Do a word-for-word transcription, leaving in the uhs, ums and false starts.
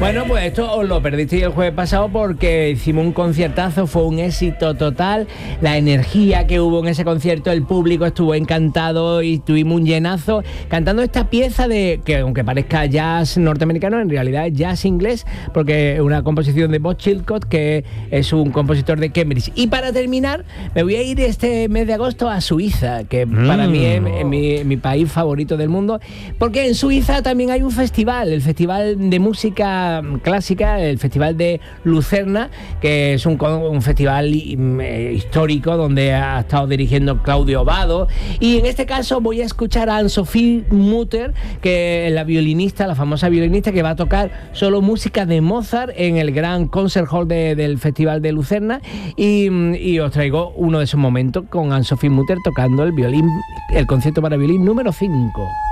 Bueno, pues esto os lo perdisteis el jueves pasado porque hicimos un conciertazo, fue un éxito total. La energía que hubo en ese concierto, el público estuvo encantado y tuvimos un llenazo cantando esta pieza de que, aunque parezca jazz norteamericano, en realidad es jazz inglés, porque es una composición de Bob Chilcott, que es un compositor de Cambridge. Y para terminar, me voy a ir este mes de agosto a Suiza, que mm. para mí es, es mi, mi país favorito del mundo, porque en Suiza también hay un festival, el Festival de Música Clásica, el Festival de Lucerna, que es un, un festival eh, histórico donde ha estado dirigiendo Claudio Abbado, y en este caso voy a escuchar a Anne-Sophie Mutter, que es la violinista, la famosa violinista que va a tocar solo música de Mozart en el gran concert hall de, del Festival de Lucerna, y, y os traigo uno de esos momentos con Anne-Sophie Mutter tocando el violín, el concierto para violín número cinco.